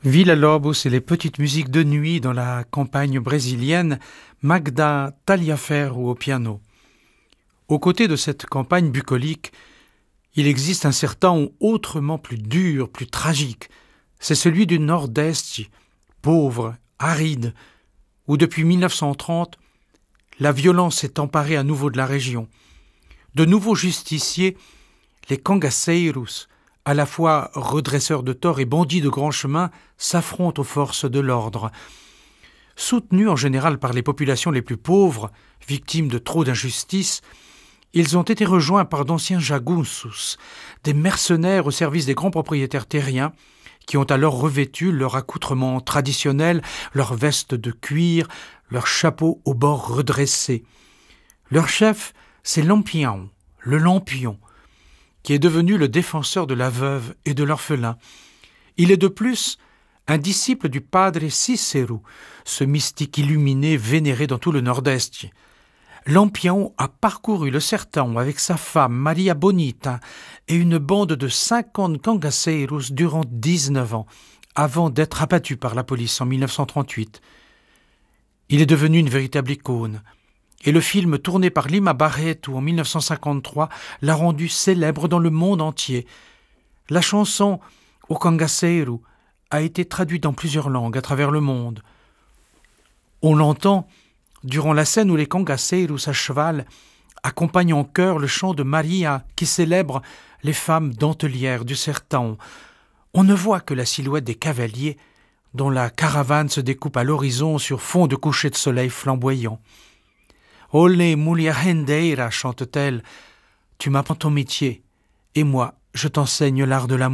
Villa-Lobos et les petites musiques de nuit dans la campagne brésilienne, Magda Taliaferro au piano. Aux côtés de cette campagne bucolique, il existe un sertão autrement plus dur, plus tragique. C'est celui du Nord-Est, pauvre, aride, où depuis 1930, la violence s'est emparée à nouveau de la région. De nouveaux justiciers, les cangaceiros, à la fois redresseurs de tort et bandits de grand chemin, s'affrontent aux forces de l'ordre. Soutenus en général par les populations les plus pauvres, victimes de trop d'injustices, ils ont été rejoints par d'anciens jagunços, des mercenaires au service des grands propriétaires terriens, qui ont alors revêtu leur accoutrement traditionnel, leurs vestes de cuir, leurs chapeaux aux bords redressés. Leur chef, c'est Lampião, le Lampion, qui est devenu le défenseur de la veuve et de l'orphelin. Il est de plus un disciple du Padre Cícero, ce mystique illuminé vénéré dans tout le Nord-Est. Lampião a parcouru le sertão avec sa femme Maria Bonita et une bande de 50 cangaceiros durant 19 ans, avant d'être abattu par la police en 1938. Il est devenu une véritable icône. Et le film tourné par Lima Barreto en 1953 l'a rendu célèbre dans le monde entier. La chanson « O Cangaceiro » a été traduite dans plusieurs langues à travers le monde. On l'entend durant la scène où les cangaceiros à cheval accompagnent en chœur le chant de Maria qui célèbre les femmes dentelières du sertão. On ne voit que la silhouette des cavaliers dont la caravane se découpe à l'horizon sur fond de coucher de soleil flamboyant. « Olé, mulher rendeira » chante-t-elle, « tu m'apprends ton métier, et moi, je t'enseigne l'art de l'amour. »